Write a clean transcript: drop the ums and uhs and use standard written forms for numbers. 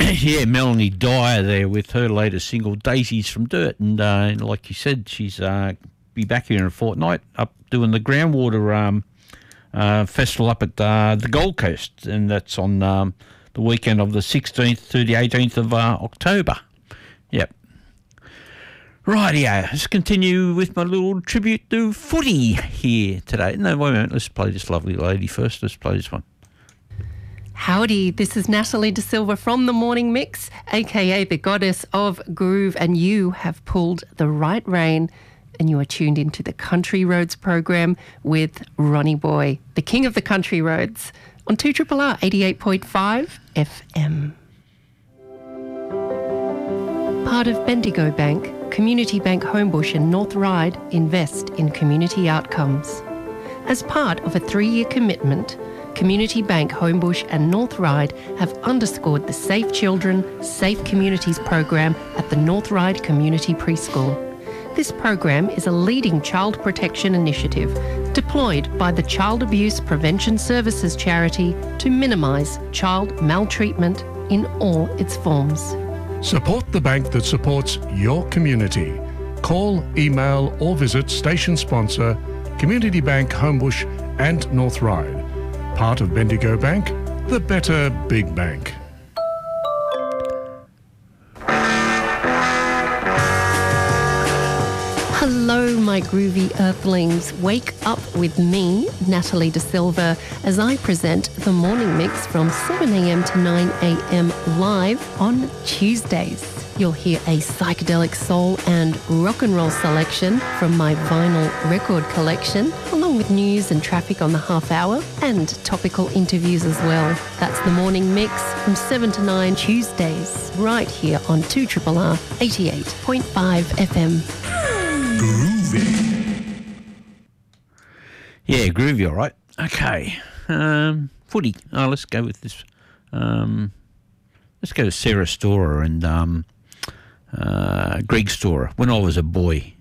Yeah, Melanie Dyer there with her latest single, Daisies from Dirt. And like you said, she's be back here in a fortnight up doing the Groundwater festival up at the Gold Coast. And that's on the weekend of the 16th to the 18th of October. Yep. Right, yeah, let's continue with my little tribute to footy here today. No, wait a minute, let's play this lovely lady first. Let's play this one. Howdy, this is Natalie De Silva from The Morning Mix, aka the Goddess of Groove, and you have pulled the right rein and you are tuned into the Country Roads program with Ronnie Boy, the king of the country roads, on 2RRR 88.5 FM. Part of Bendigo Bank, Community Bank Homebush and North Ryde invest in community outcomes. As part of a 3-year commitment, Community Bank Homebush and North Ryde have underscored the Safe Children, Safe Communities program at the North Ryde Community Preschool. This program is a leading child protection initiative deployed by the Child Abuse Prevention Services charity to minimise child maltreatment in all its forms. Support the bank that supports your community. Call, email or visit station sponsor Community Bank Homebush and North Ryde. Part of Bendigo Bank, the better big bank. Hello, my groovy earthlings. Wake up with me, Natalie De Silva, as I present the morning mix from 7 a.m. to 9 a.m. live on Tuesdays. You'll hear a psychedelic soul and rock and roll selection from my vinyl record collection, along with news and traffic on the half hour and topical interviews as well. That's the morning mix from 7 to 9 Tuesdays, right here on 2RRR 88.5 FM. Groovy. Yeah, groovy, all right. Okay. Footy. Oh, let's go with this. Let's go to Sarah Storer and Greg Storer. When I was a boy,